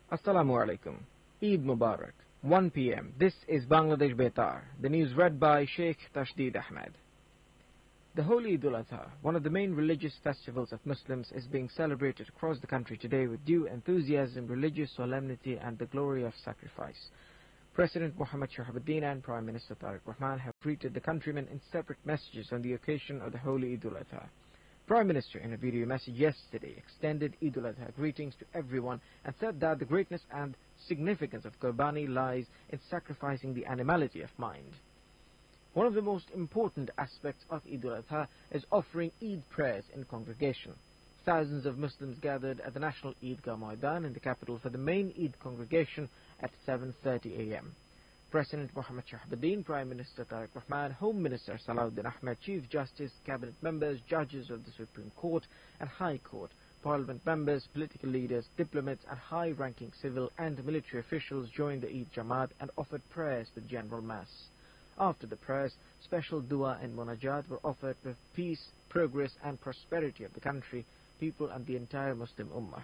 Assalamu alaikum. Eid Mubarak. 1 p.m. This is Bangladesh Betar. The news read by Sheikh Tashdeed Ahmed. The Holy Eid al-Adha, one of the main religious festivals of Muslims, is being celebrated across the country today with due enthusiasm, religious solemnity and the glory of sacrifice. President Mohammad Shahabuddin and Prime Minister Tariq Rahman have greeted the countrymen in separate messages on the occasion of the Holy Eid al-Adha. Prime Minister, in a video message yesterday, extended Eid al-Adha greetings to everyone and said that the greatness and significance of Qurbani lies in sacrificing the animality of mind. One of the most important aspects of Eid al-Adha is offering Eid prayers in congregation. Thousands of Muslims gathered at the National Eidgah Maidan in the capital for the main Eid congregation at 7:30 a.m. President Mohammad Shahabuddin, Prime Minister Tariq Rahman, Home Minister Salahuddin Ahmed, Chief Justice, Cabinet members, judges of the Supreme Court and High Court, Parliament members, political leaders, diplomats and high-ranking civil and military officials joined the Eid Jamaat and offered prayers with general mass. After the prayers, special dua and munajat were offered for peace, progress and prosperity of the country, people and the entire Muslim Ummah.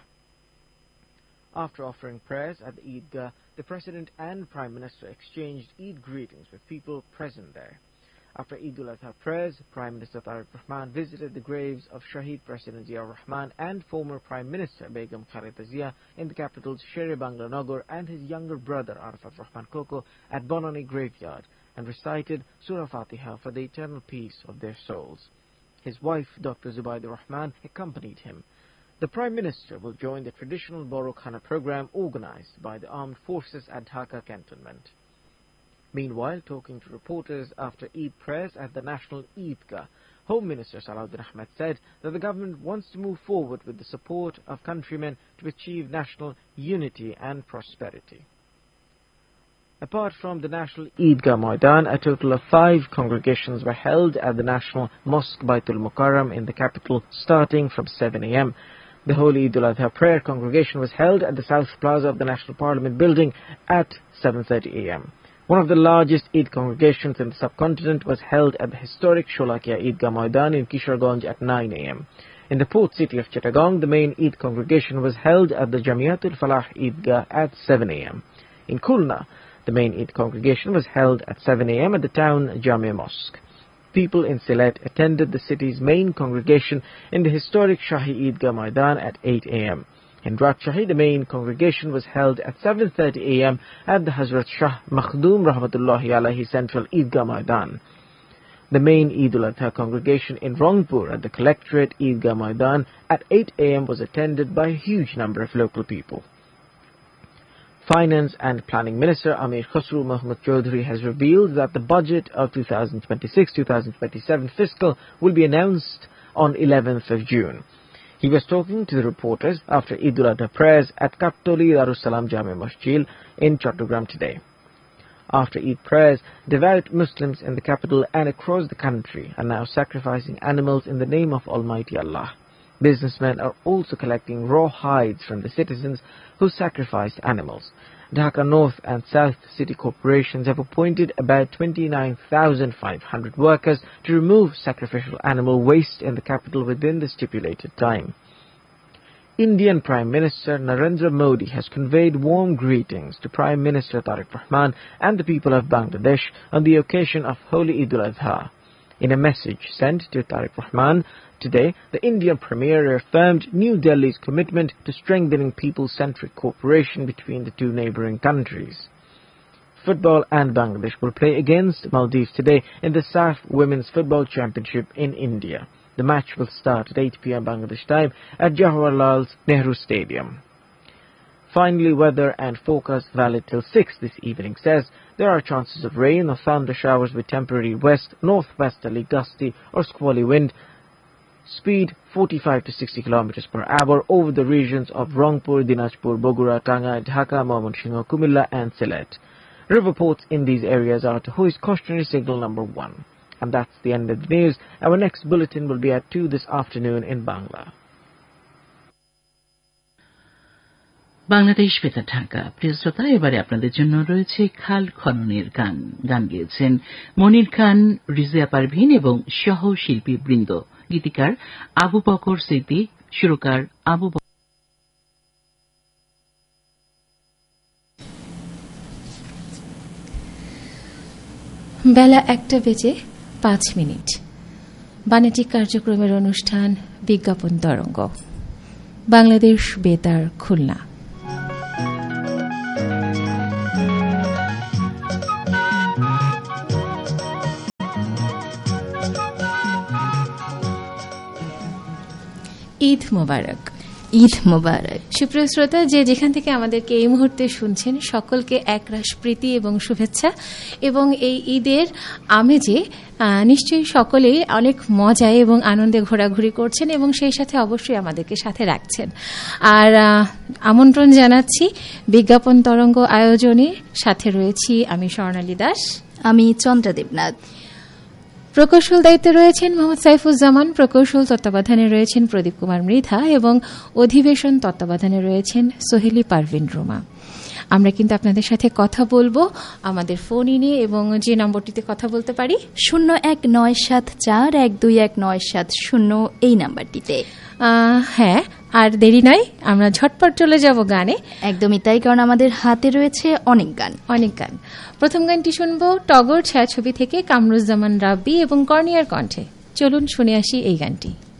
After offering prayers at the Eidgah, the President and Prime Minister exchanged Eid greetings with people present there. After Eid al-Adha prayers, Prime Minister Tariq Rahman visited the graves of Shaheed President Ziaur Rahman and former Prime Minister Begum Khaleda Zia in the capital's Sher-e-Bangla Nagar and his younger brother Arafat Rahman Koko at Bonani Graveyard and recited Surah Fatiha for the eternal peace of their souls. His wife, Dr. Zubaydah Rahman, accompanied him. The Prime Minister will join the traditional Boro Khana program organized by the armed forces at Dhaka cantonment. Meanwhile, talking to reporters after Eid prayers at the National Eidgah, Home Minister Salahuddin Ahmed said that the government wants to move forward with the support of countrymen to achieve national unity and prosperity. Apart from the National Eidgah Maidan, a total of 5 congregations were held at the National Mosque Baitul Mukarram in the capital starting from 7 a.m. The Holy Eid al-Adha prayer congregation was held at the South Plaza of the National Parliament building at 7:30 a.m. One of the largest Eid congregations in the subcontinent was held at the historic Sholakia Eidgah Maidan in Kisharganj at 9 a.m. In the port city of Chittagong, the main Eid congregation was held at the Jamiatul Falah Eidgah at 7 a.m. In Khulna, the main Eid congregation was held at 7 a.m. at the town Jamia Mosque. People in Sylhet attended the city's main congregation in the historic Shahi Eidgah Maidan at 8 a.m. In Rajshahi, the main congregation was held at 7:30 a.m. at the Hazrat Shah Makhdoom Rahmatullahi Alayhi Central Eidgah Maidan. The main Eid al-Adha congregation in Rangpur at the Collectorate Eidgah Maidan at 8 a.m. was attended by a huge number of local people. Finance and Planning Minister Amir Khosrow Mahmood Chaudhry has revealed that the budget of 2026-2027 fiscal will be announced on 11th of June. He was talking to the reporters after Eid al-Adha prayers at Kaptoli Darussalam Jami Masjid in Chattogram today. After Eid prayers, devout Muslims in the capital and across the country are now sacrificing animals in the name of Almighty Allah. Businessmen are also collecting raw hides from the citizens who sacrificed animals. Dhaka North and South City corporations have appointed about 29,500 workers to remove sacrificial animal waste in the capital within the stipulated time. Indian Prime Minister Narendra Modi has conveyed warm greetings to Prime Minister Tariq Rahman and the people of Bangladesh on the occasion of Holy Eid al-Adha. In a message sent to Tariq Rahman today, the Indian Premier reaffirmed New Delhi's commitment to strengthening people-centric cooperation between the two neighbouring countries. Football and Bangladesh will play against Maldives today in the SAF Women's Football Championship in India. The match will start at 8 p.m. Bangladesh time at Jawaharlal Nehru Stadium. Finally, weather and forecast valid till 6 this evening says there are chances of rain or thunder showers with temporary west-northwesterly gusty or squally wind, speed 45 to 60 km per hour over the regions of Rangpur, Dinajpur, Bogura, Tanga, Dhaka, Mymensingh, Kumilla and Sylhet. River ports in these areas are to hoist cautionary signal number 1. And that's the end of the news. Our next bulletin will be at 2 this afternoon in Bangla. Bangladesh বেতার ঢাকা। প্রিয় শ্রোতা, এবারে আপনাদের জন্য রয়েছে খাল খননের গান। গান গেয়েছেন মনির খান, রিজিয়া পারভিন এবং সহ শিল্পী বৃন্দ। গীতিকার আবু বকর সিদ্দিক, সুরকার আবু বেলা 1:05। বাণিজ্যিক কার্যক্রমের অনুষ্ঠান বিজ্ঞাপন তরঙ্গ, বাংলাদেশ বেতার, খুলনা। ঈদ মোবারক। ঈদ মোবারক। সুপ্রিয় শ্রোতা, যে যেখান থেকে আমাদেরকে এই মুহূর্তে শুনছেন, সকলকে একরাশ প্রীতি এবং শুভেচ্ছা। এবং এই ঈদের আমেজে নিশ্চয়ই সকলেই অনেক মজায় এবং আনন্দে ঘোরাঘুরি করছেন এবং সেই সাথে অবশ্যই আমাদেরকে সাথে রাখছেন। আর আমন্ত্রণ জানাচ্ছি বিজ্ঞাপন তরঙ্গ আয়োজনে। সাথে রয়েছি আমি স্বর্ণালী দাস, আমি চন্দ্রা দেবনাথ। প্রকৌশল দায়িত্বে রয়েছেন মোহাম্মদ সাইফুজ্জামান, প্রকৌশল তত্ত্বাবধানে রয়েছেন প্রদীপ কুমার মৃধা এবং অধিবেশন তত্ত্বাবধানে রয়েছেন সোহেলি পারভিন রুমা। আমরা কিন্তু আপনাদের সাথে কথা বলবো আমাদের ফোন ইনে, এবং যে নম্বরটিতে কথা বলতে পারি 019741219770 এই নাম্বারটিতে। হ্যাঁ, আর দেরি নয়, আমরা ঝটপট চলে যাব গানে। একদমই তাই, কারণ আমাদের হাতে রয়েছে অনেক গান। প্রথম গানটি শুনবো টগর ছায়াছবি থেকে কামরুজ্জামান রাব্বি এবং কর্নিয়ার কণ্ঠে। চলুন শুনে আসি এই গানটি।